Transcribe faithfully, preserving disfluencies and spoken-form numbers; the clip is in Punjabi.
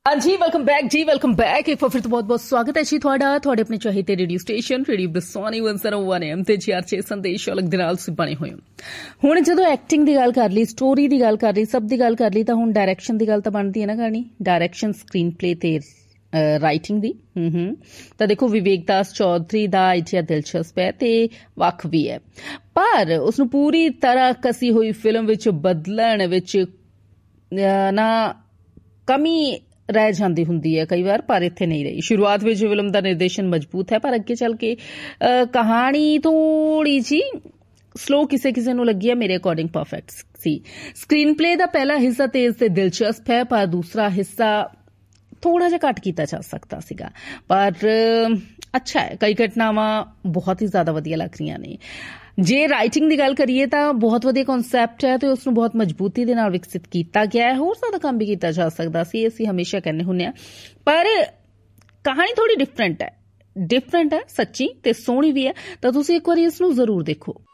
हाँ जी, वेलकम बैक जी, वेलकम बैक। एक बार फिर तो बहुत बहुत स्वागत है जी ਤੁਹਾਡਾ ਤੁਹਾਡੇ ਆਪਣੇ ਚਾਹੀਦੇ ਰੇਡੀਓ ਸਟੇਸ਼ਨ ਰੇਡੀਓ ਬਸੋਨੀ ਇੱਕ ਸੌ ਇੱਕ ਐਮ ਤੇ ਜੀ ਆਰ ਛੇ ਸੰਦੇਸ਼ ਅਲੱਗ ਦੇ ਨਾਲ ਤੁਸੀਂ ਬਣੇ ਹੋਏ ਹੋ। ਹੁਣ ਜਦੋਂ ਐਕਟਿੰਗ ਦੀ ਗੱਲ ਕਰ ਲਈ, ਸਟੋਰੀ ਦੀ ਗੱਲ ਕਰ ਲਈ, ਸਭ ਦੀ ਗੱਲ ਕਰ ਲਈ ਤਾਂ ਹੁਣ ਡਾਇਰੈਕਸ਼ਨ ਦੀ ਗੱਲ ਤਾਂ ਬਣਦੀ ਹੈ ਨਾ ਕਰਨੀ। ਡਾਇਰੈਕਸ਼ਨ, ਸਕਰੀਨ ਪਲੇ ਤੇ ਰਾਈਟਿੰਗ ਦੀ ਹੂੰ ਹੂੰ ਤਾਂ ਦੇਖੋ ਵਿਵੇਕ ਦਾਸ ਚੌਧਰੀ ਦਾ ਆਈਡੀਆ ਦਿਲਚਸਪ ਹੈ ਤੇ ਵੱਖ ਵੀ ਹੈ, ਪਰ ਉਸਨੂੰ ਪੂਰੀ ਤਰ੍ਹਾਂ ਕਸੀ ਹੋਈ ਫਿਲਮ ਵਿੱਚ ਬਦਲਣ ਵਿੱਚ ਨਾ ਕਮੀ ਰਹਿ ਜਾਂਦੀ ਹੁੰਦੀ ਹੈ ਕਈ ਵਾਰ, ਪਰ ਇੱਥੇ ਨਹੀਂ ਰਹੀ। ਸ਼ੁਰੂਆਤ ਵਿੱਚ ਫਿਲਮ ਦਾ ਨਿਰਦੇਸ਼ਨ ਮਜ਼ਬੂਤ ਹੈ, ਪਰ ਅੱਗੇ ਚੱਲ ਕੇ ਕਹਾਣੀ ਥੋੜੀ ਜੀ ਸਲੋ ਕਿਸੇ ਕਿਸੇ ਨੂੰ ਲੱਗੀ ਹੈ। ਮੇਰੇ ਅਕੋਰਡਿੰਗ ਪਰਫੈਕਟ ਸੀ। ਸਕਰੀਨ ਪਲੇ ਦਾ ਪਹਿਲਾ ਹਿੱਸਾ ਤੇਜ਼ ਤੇ ਦਿਲਚਸਪ ਹੈ, ਪਰ ਦੂਸਰਾ ਹਿੱਸਾ ਥੋੜਾ ਜਿਹਾ ਘੱਟ ਕੀਤਾ ਜਾ ਸਕਦਾ ਸੀਗਾ, ਪਰ ਅੱਛਾ ਹੈ। ਕਈ ਘਟਨਾਵਾਂ ਬਹੁਤ ਹੀ ਜ਼ਿਆਦਾ ਵਧੀਆ ਲੱਗ ਰਹੀਆਂ ਨੇ। ਜੇ ਰਾਈਟਿੰਗ ਦੀ ਗੱਲ ਕਰੀਏ ਤਾਂ ਬਹੁਤ ਵਧੀਆ ਕਨਸੈਪਟ ਹੈ ਤੇ ਉਸ ਨੂੰ ਬਹੁਤ ਮਜ਼ਬੂਤੀ ਦੇ ਨਾਲ ਵਿਕਸਿਤ ਕੀਤਾ ਗਿਆ ਹੈ। ਹੋਰ ਜ਼ਿਆਦਾ ਕੰਮ ਵੀ ਕੀਤਾ ਜਾ ਸਕਦਾ ਸੀ, ਅਸੀਂ ਹਮੇਸ਼ਾ ਕਹਿੰਦੇ ਹੁੰਦੇ ਹਾਂ, ਪਰ ਕਹਾਣੀ ਥੋੜੀ ਡਿਫਰੈਂਟ ਹੈ ਡਿਫਰੈਂਟ ਹੈ ਸੱਚੀ ਤੇ ਸੋਹਣੀ ਵੀ ਹੈ, ਤਾਂ ਤੁਸੀਂ ਇੱਕ ਵਾਰੀ ਇਸ ਨੂੰ ਜ਼ਰੂਰ ਦੇਖੋ।